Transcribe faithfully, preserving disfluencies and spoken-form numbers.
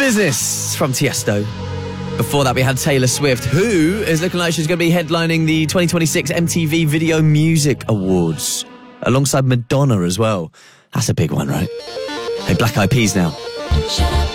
Business from Tiesto. Before that, we had Taylor Swift, who is looking like she's going to be headlining the twenty twenty-six M T V Video Music Awards, alongside Madonna as well. That's a big one, right? Hey, Black Eyed Peas now. Shut up.